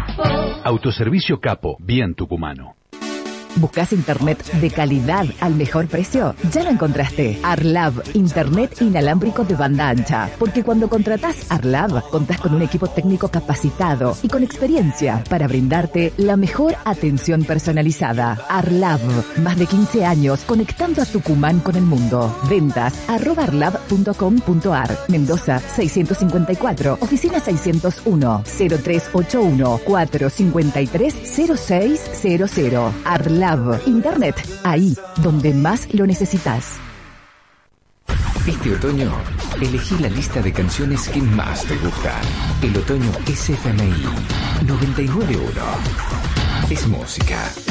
Autoservicio Capo, bien tucumano. ¿Buscas internet de calidad al mejor precio? Ya lo encontraste. Arlab, internet inalámbrico de banda ancha. Porque cuando contratás Arlab, contás con un equipo técnico capacitado y con experiencia para brindarte la mejor atención personalizada. Arlab, más de 15 años conectando a Tucumán con el mundo. Ventas @arlab.com.ar. Mendoza 654, oficina 601, 0381 453 0600. Arlab, internet, ahí donde más lo necesitas. Este otoño, elegí la lista de canciones que más te gustan. El otoño es FMI 99.1. Es música.